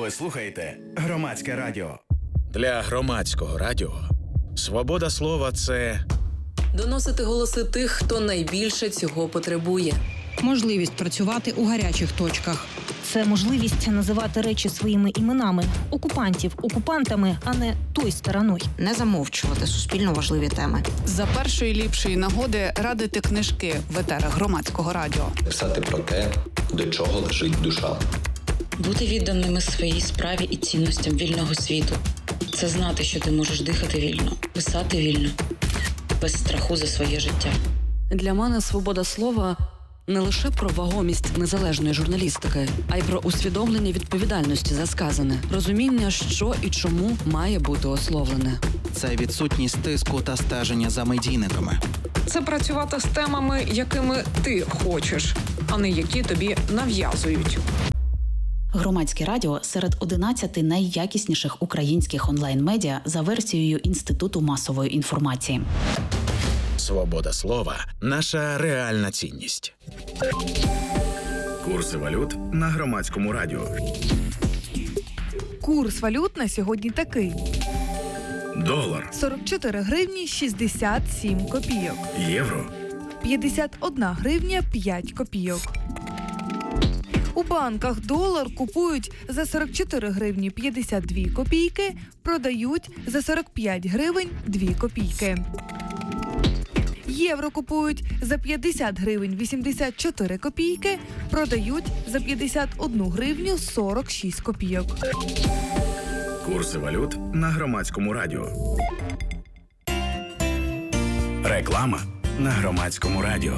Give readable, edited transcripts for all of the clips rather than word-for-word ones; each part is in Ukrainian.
Ви слухаєте Громадське радіо. Для Громадського радіо свобода слова – це доносити голоси тих, хто найбільше цього потребує. Можливість працювати у гарячих точках. Це можливість називати речі своїми іменами. Окупантів окупантами, а не той стороною. Не замовчувати суспільно важливі теми. За першої ліпшої нагоди радити книжки в етерах Громадського радіо. Писати про те, до чого лежить душа. Бути відданими своїй справі і цінностям вільного світу. Це знати, що ти можеш дихати вільно, писати вільно, без страху за своє життя. Для мене свобода слова – не лише про вагомість незалежної журналістики, а й про усвідомлення відповідальності за сказане, розуміння, що і чому має бути ословлене. Це відсутність тиску та стеження за медійниками. Це працювати з темами, якими ти хочеш, а не які тобі нав'язують. Громадське радіо серед 11 найякісніших українських онлайн-медіа за версією Інституту масової інформації. свобода слова – наша реальна цінність. Курси валют на Громадському радіо. Курс валют на сьогодні такий. Долар 44 гривні 67 копійок. Євро 51 гривня 5 копійок. У банках долар купують за 44 гривні 52 копійки, продають за 45 гривень 2 копійки. Євро купують за 50 гривень 84 копійки, продають за 51 гривню 46 копійок. Курси валют на Громадському радіо. Реклама на Громадському радіо.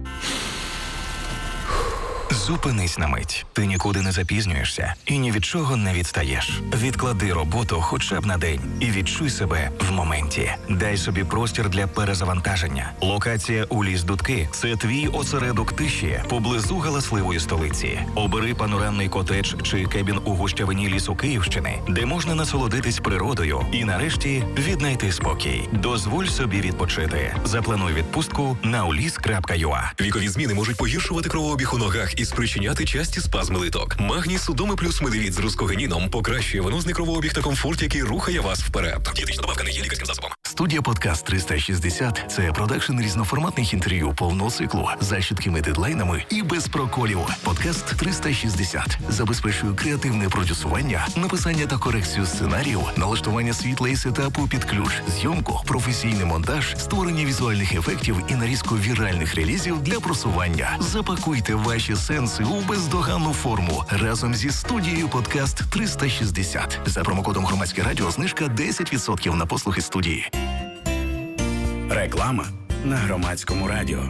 Зупинись на мить. Ти нікуди не запізнюєшся і ні від чого не відстаєш. Відклади роботу хоча б на день і відчуй себе в моменті. Дай собі простір для перезавантаження. Локація у Ліс-Дудки – це твій осередок тиші поблизу галасливої столиці. Обери панорамний котедж чи кебін у гущавині лісу Київщини, де можна насолодитись природою і нарешті віднайти спокій. Дозволь собі відпочити. Заплануй відпустку на ulis.ua. Вікові зміни можуть погіршувати кровообіг у ногах і спричиняти часті спазми литок. Магній Судоми плюс медовіт з рускогеніном покращує венозний кровообіг та комфорт, який рухає вас вперед. Дієтична добавка не є лікарським засобом. Студія «Подкаст 360» – це продакшн різноформатних інтерв'ю повного циклу за чіткими дедлайнами і без проколів. «Подкаст 360» забезпечує креативне продюсування, написання та корекцію сценаріїв, налаштування світла і сетапу під ключ, зйомку, професійний монтаж, створення візуальних ефектів і нарізку віральних релізів для просування. Запакуйте ваші сенси у бездоганну форму разом зі студією «Подкаст 360». За промокодом «Громадське радіо» знижка 10% на послуги студії. Реклама на Громадському радіо.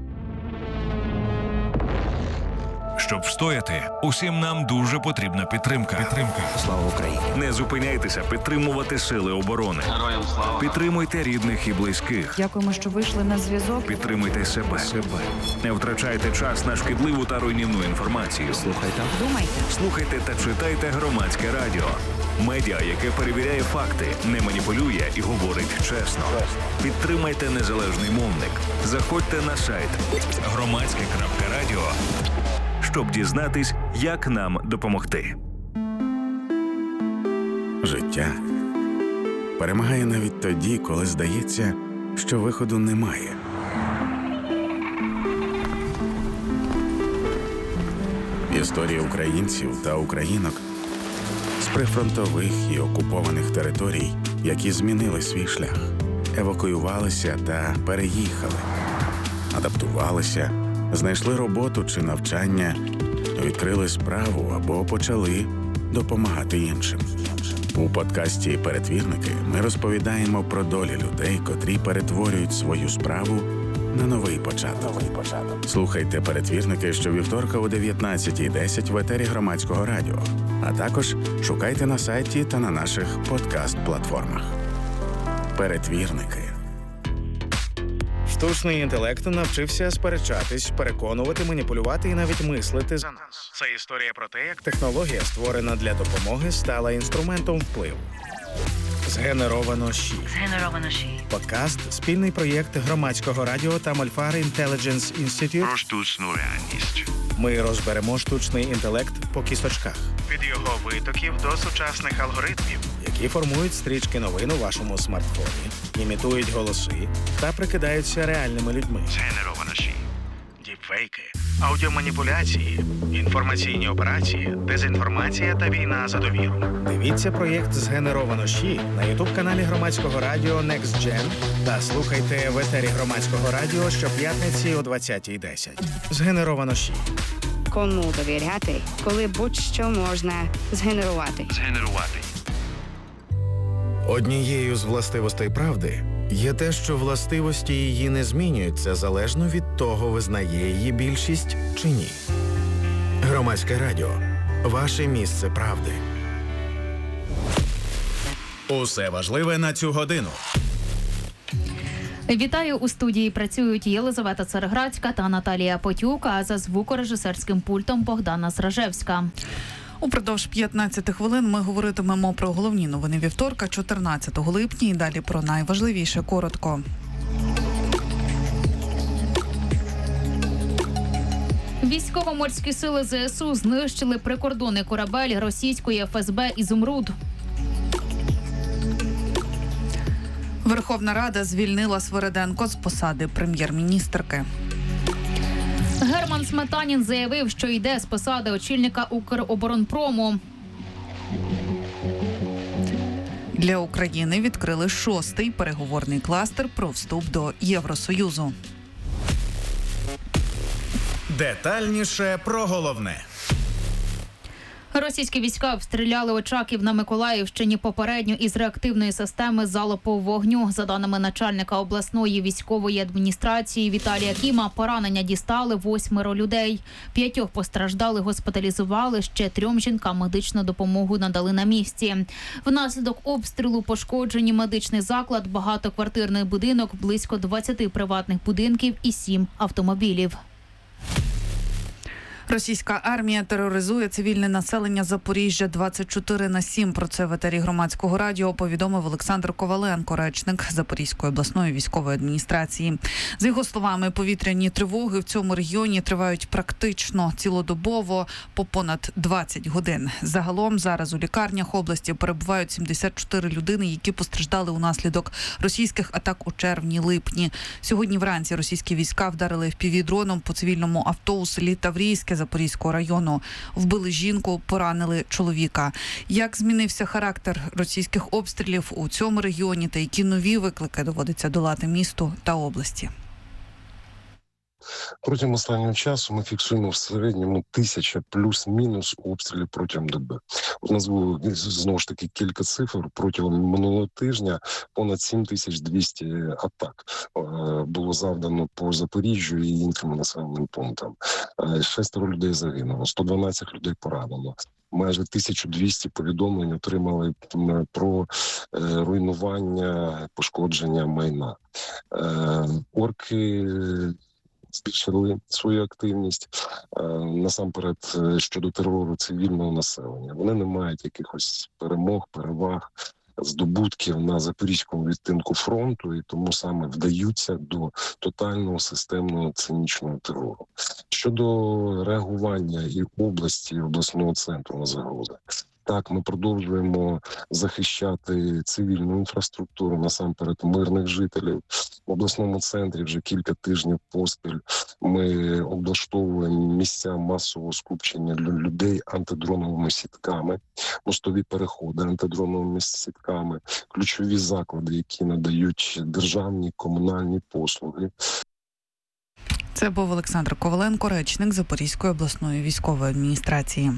Щоб встояти, усім нам дуже потрібна підтримка. Слава Україні! Не зупиняйтеся підтримувати сили оборони. Героям слава! Підтримуйте рідних і близьких. Дякуємо, що вийшли на зв'язок. Підтримуйте себе. Не втрачайте час на шкідливу та руйнівну інформацію. Слухайте та читайте Громадське радіо. Медіа, яке перевіряє факти, не маніпулює і говорить чесно. Підтримайте незалежний мовник. Заходьте на сайт громадське.радіо, щоб дізнатись, як нам допомогти. Життя перемагає навіть тоді, коли здається, що виходу немає. Історія українців та українок з прифронтових і окупованих територій, які змінили свій шлях, евакуювалися та переїхали, адаптувалися, знайшли роботу чи навчання, відкрили справу або почали допомагати іншим. У подкасті «Перетвірники» ми розповідаємо про долі людей, котрі перетворюють свою справу на новий початок. Слухайте «Перетвірники» щовівторка о 19:10 в етері Громадського радіо, а також шукайте на сайті та на наших подкаст-платформах. «Перетвірники». Штучний інтелект навчився сперечатись, переконувати, маніпулювати і навіть мислити за нас. Це історія про те, як технологія, створена для допомоги, стала інструментом впливу. Згенеровано ЩІ. Подкаст – спільний проєкт громадського радіо та Мольфар Intelligence Institute про штучну реальність. Ми розберемо штучний інтелект по кісточках. Від його витоків до сучасних алгоритмів, які формують стрічки новин у вашому смартфоні, імітують голоси та прикидаються реальними людьми. Згенеровано ЩІ. Діпфейки, аудіоманіпуляції, інформаційні операції, дезінформація та війна за довіру. Дивіться проєкт «Згенеровано ЩІ» на ютуб-каналі громадського радіо Next Gen та слухайте в етері громадського радіо щоп'ятниці о 20:10. «Згенеровано ЩІ». Кому довіряти, коли будь-що можна згенерувати. Однією з властивостей правди є те, що властивості її не змінюються залежно від того, визнає її більшість чи ні. Громадське радіо. Ваше місце правди. Усе важливе на цю годину. Вітаю, у студії працюють Єлизавета Цареградська та Наталія Потюк, а за звукорежисерським пультом Богдана Зражевська. Упродовж 15 хвилин ми говоритимемо про головні новини вівторка, 14 липня, і далі про найважливіше коротко. Військово-морські сили ЗСУ знищили прикордонний корабель російської ФСБ «Ізумруд». Верховна Рада звільнила Свириденко з посади прем'єр-міністерки. Герман Сметанін заявив, що йде з посади очільника Укроборонпрому. Для України відкрили 6-й переговорний кластер про вступ до Євросоюзу. Детальніше про головне. Російські війська обстріляли Очаків на Миколаївщині попередньо із реактивної системи залпового вогню. За даними начальника обласної військової адміністрації Віталія Кіма, поранення дістали 8 людей. 5 постраждалих госпіталізували, ще 3 жінкам медичну допомогу надали на місці. Внаслідок обстрілу пошкоджені медичний заклад, багатоквартирний будинок, близько 20 приватних будинків і 7 автомобілів. Російська армія тероризує цивільне населення Запоріжжя 24/7. Про це в етері громадського радіо повідомив Олександр Коваленко, речник Запорізької обласної військової адміністрації. За його словами, повітряні тривоги в цьому регіоні тривають практично цілодобово по понад 20 годин. Загалом зараз у лікарнях області перебувають 74 людини, які постраждали унаслідок російських атак у червні-липні. Сьогодні вранці російські війська вдарили FPV-дроном по цивільному авто у селі Таврійське Запорізького району. Вбили жінку, поранили чоловіка. Як змінився характер російських обстрілів у цьому регіоні та які нові виклики доводиться долати місту та області? Протягом останнього часу ми фіксуємо в середньому 1000 плюс-мінус обстрілів протягом доби. У нас було, знову ж таки, кілька цифр. Протягом минулого тижня понад 7200 атак було завдано по Запоріжжю і іншим населеним пунктам. 6 людей загинуло, 112 людей поранено. Майже 1200 повідомлень отримали про руйнування, пошкодження майна. Орки збільшили свою активність, насамперед щодо терору цивільного населення. Вони не мають якихось перемог, переваг, здобутків на запорізькому відтинку фронту, і тому саме вдаються до тотального системного цинічного терору. Щодо реагування і області, і обласного центру на загрози. Так, ми продовжуємо захищати цивільну інфраструктуру, насамперед мирних жителів. В обласному центрі вже кілька тижнів поспіль ми облаштовуємо місця масового скупчення людей антидроновими сітками, мостові переходи антидроновими сітками, ключові заклади, які надають державні комунальні послуги. Це був Олександр Коваленко, речник Запорізької обласної військової адміністрації.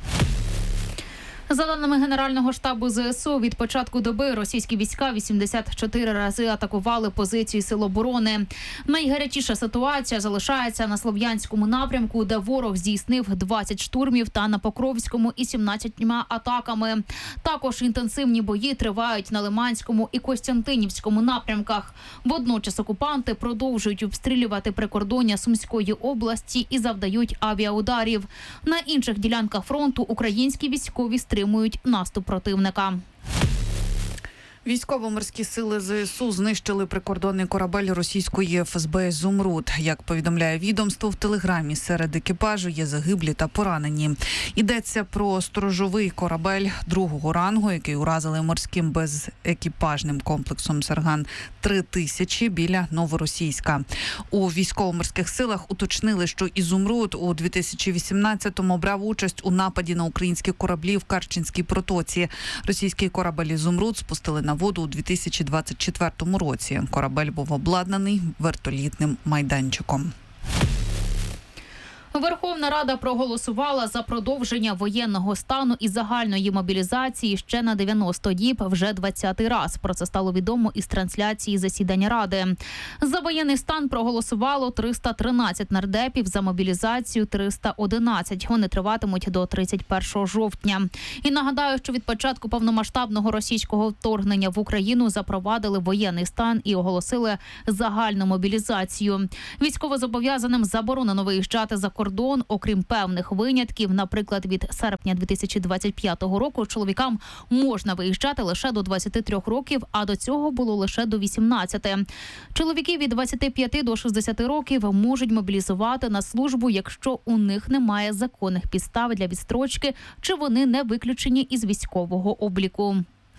За даними Генерального штабу ЗСУ, від початку доби російські війська 84 рази атакували позиції Сил оборони. Найгарячіша ситуація залишається на Слов'янському напрямку, де ворог здійснив 20 штурмів, та на Покровському і 17 атаками. Також інтенсивні бої тривають на Лиманському і Костянтинівському напрямках. Водночас окупанти продовжують обстрілювати прикордоння Сумської області і завдають авіаударів. На інших ділянках фронту українські військові стримують наступ противника. Військово-морські сили ЗСУ знищили прикордонний корабель російської ФСБ «Ізумруд». Як повідомляє відомство в Телеграмі, серед екіпажу є загиблі та поранені. Йдеться про сторожовий корабель другого рангу, який уразили морським безекіпажним комплексом «Сарган-3000» біля Новоросійська. У військово-морських силах уточнили, що «Ізумруд» у 2018-му брав участь у нападі на українські кораблі в Керченській протоці. Російський корабель «Ізумруд» спустили на воду у 2024 році. Корабель був обладнаний вертолітним майданчиком. Верховна Рада проголосувала за продовження воєнного стану і загальної мобілізації ще на 90 діб вже 20-й раз. Про це стало відомо із трансляції засідання Ради. За воєнний стан проголосувало 313 нардепів, за мобілізацію 311. Вони триватимуть до 31 жовтня. І нагадаю, що від початку повномасштабного російського вторгнення в Україну запровадили воєнний стан і оголосили загальну мобілізацію. Військовозобов'язаним заборонено виїжджати за кордон, окрім певних винятків. Наприклад, від серпня 2025 року чоловікам можна виїжджати лише до 23 років, а до цього було лише до 18. Чоловіки від 25 до 60 років можуть мобілізувати на службу, якщо у них немає законних підстав для відстрочки чи вони не виключені із військового обліку.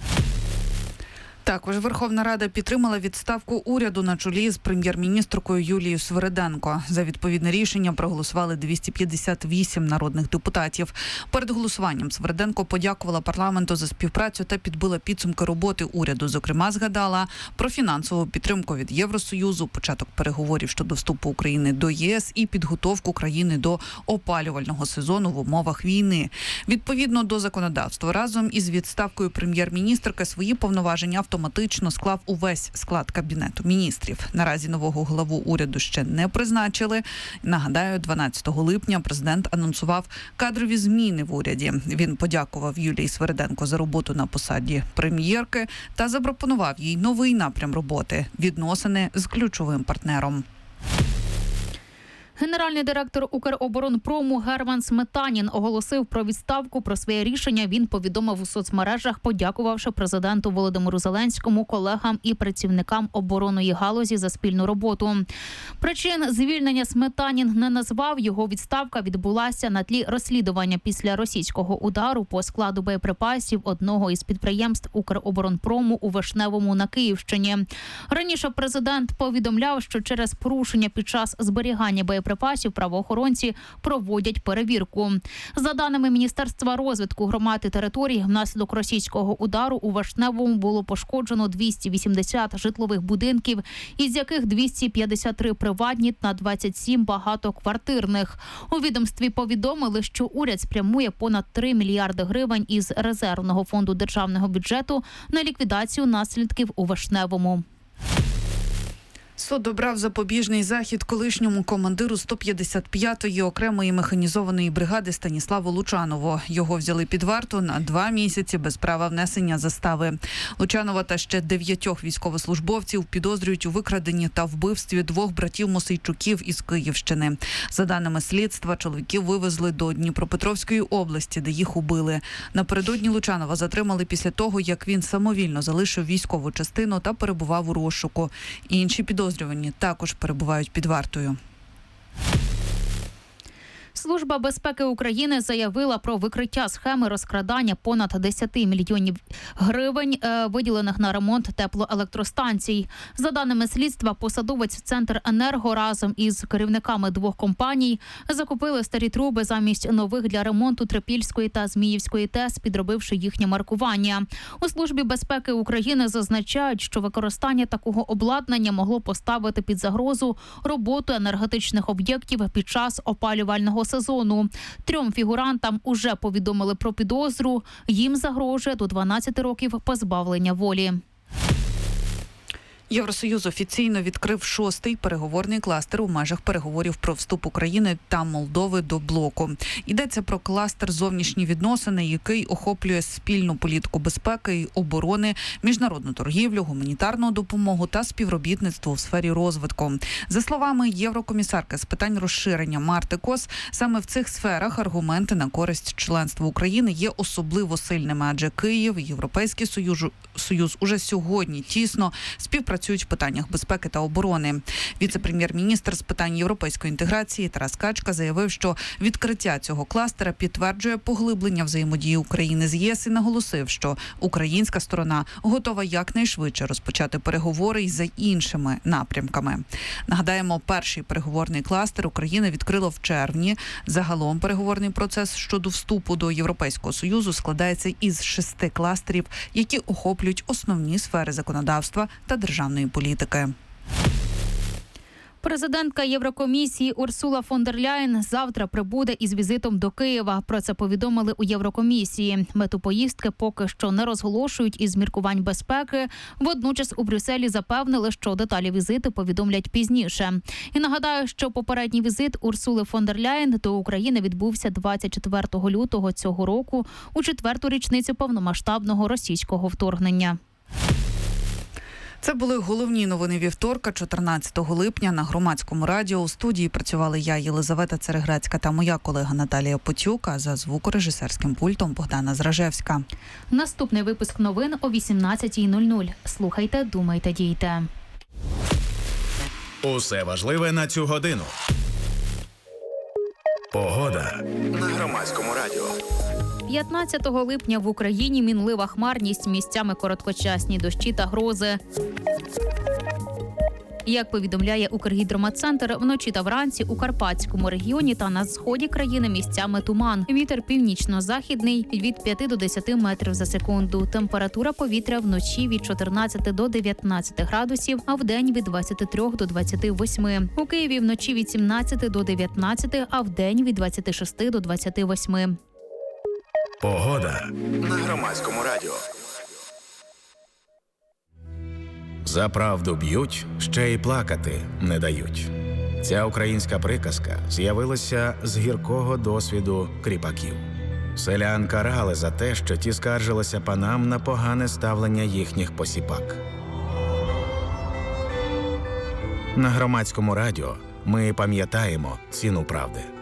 Також Верховна Рада підтримала відставку уряду на чолі з прем'єр-міністркою Юлією Свериденко. За відповідне рішення проголосували 258 народних депутатів. Перед голосуванням Свериденко подякувала парламенту за співпрацю та підбила підсумки роботи уряду. Зокрема, згадала про фінансову підтримку від Євросоюзу, початок переговорів щодо вступу України до ЄС і підготовку країни до опалювального сезону в умовах війни. Відповідно до законодавства, разом із відставкою прем'єр-міністрки свої повноваження автоматично склав увесь склад Кабінету міністрів. Наразі нового главу уряду ще не призначили. Нагадаю, 12 липня президент анонсував кадрові зміни в уряді. Він подякував Юлії Свериденко за роботу на посаді прем'єрки та запропонував їй новий напрям роботи – відносини з ключовим партнером. Генеральний директор Укроборонпрому Герман Сметанін оголосив про відставку. Про своє рішення він повідомив у соцмережах, подякувавши президенту Володимиру Зеленському, колегам і працівникам оборонної галузі за спільну роботу. Причин звільнення Сметанін не назвав. Його відставка відбулася на тлі розслідування після російського удару по складу боєприпасів одного із підприємств Укроборонпрому у Вишневому на Київщині. Раніше президент повідомляв, що через порушення під час зберігання боєприпасів правоохоронці проводять перевірку. За даними Міністерства розвитку громад і територій, внаслідок російського удару у Вишневому було пошкоджено 280 житлових будинків, із яких 253 приватні та 27 багатоквартирних. У відомстві повідомили, що уряд спрямує понад 3 мільярди гривень із резервного фонду державного бюджету на ліквідацію наслідків у Вишневому. Суд обрав запобіжний захід колишньому командиру 155-ї окремої механізованої бригади Станіславу Лучанову. Його взяли під варту на 2 місяці без права внесення застави. Лучанова та ще 9 військовослужбовців підозрюють у викраденні та вбивстві 2 братів Мосейчуків із Київщини. За даними слідства, чоловіків вивезли до Дніпропетровської області, де їх убили. Напередодні Лучанова затримали після того, як він самовільно залишив військову частину та перебував у розшуку. Інші підозрювані також перебувають під вартою. Служба безпеки України заявила про викриття схеми розкрадання понад 10 мільйонів гривень, виділених на ремонт теплоелектростанцій. За даними слідства, посадовець Центренерго разом із керівниками 2 компаній закупили старі труби замість нових для ремонту Трипільської та Зміївської ТЕС, підробивши їхнє маркування. У Службі безпеки України зазначають, що використання такого обладнання могло поставити під загрозу роботу енергетичних об'єктів під час опалювального сезону. 3 фігурантам уже повідомили про підозру. Їм загрожує до 12 років позбавлення волі. Євросоюз офіційно відкрив 6-й переговорний кластер у межах переговорів про вступ України та Молдови до блоку. Йдеться про кластер зовнішні відносини, який охоплює спільну політику безпеки і оборони, міжнародну торгівлю, гуманітарну допомогу та співробітництво у сфері розвитку. За словами єврокомісарки з питань розширення Марти Кос, саме в цих сферах аргументи на користь членства України є особливо сильними, адже Київ і Європейський Союз уже сьогодні тісно співпрацюють в питаннях безпеки та оборони. Віце-прем'єр-міністр з питань європейської інтеграції Тарас Качка заявив, що відкриття цього кластера підтверджує поглиблення взаємодії України з ЄС і наголосив, що українська сторона готова якнайшвидше розпочати переговори й за іншими напрямками. Нагадаємо, перший переговорний кластер Україна відкрила в червні. Загалом переговорний процес щодо вступу до Європейського Союзу складається із 6 кластерів, які охоплюють основні сфери законодавства та державної політики. Президентка Єврокомісії Урсула фон дер Ляєн завтра прибуде із візитом до Києва. Про це повідомили у Єврокомісії. Мету поїздки поки що не розголошують із міркувань безпеки. Водночас у Брюсселі запевнили, що деталі візиту повідомлять пізніше. І нагадаю, що попередній візит Урсули фон дер Ляєн до України відбувся 24 лютого цього року у 4-ту річницю повномасштабного російського вторгнення. Це були головні новини вівторка, 14 липня на Громадському радіо. У студії працювали я, Єлизавета Цереграцька, та моя колега Наталія Потюк, а за звукорежисерським пультом Богдана Зражевська. Наступний випуск новин о 18:00. Слухайте, думайте, дійте. Усе важливе на цю годину. Погода на Громадському радіо. 15 липня в Україні мінлива хмарність, місцями короткочасні дощі та грози. Як повідомляє Укргідрометцентр, вночі та вранці у Карпатському регіоні та на сході країни місцями туман. Вітер північно-західний від 5 до 10 метрів за секунду. Температура повітря вночі від 14 до 19 градусів, а вдень від 23 до 28. У Києві вночі від 17 до 19, а вдень від 26 до 28. Погода на Громадському радіо. За правду б'ють, ще й плакати не дають. Ця українська приказка з'явилася з гіркого досвіду кріпаків. Селян карали за те, що ті скаржилися панам на погане ставлення їхніх посіпак. На Громадському радіо ми пам'ятаємо ціну правди.